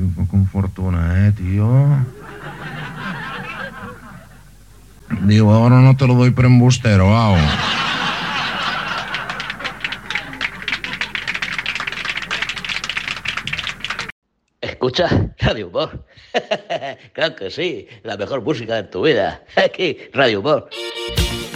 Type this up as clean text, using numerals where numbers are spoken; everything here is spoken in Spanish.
con fortuna, tío. Digo, ahora no te lo doy por embustero, vamos. ¿Escuchas Radio Humor? Claro que sí, la mejor música de tu vida. Aquí, Radio Humor.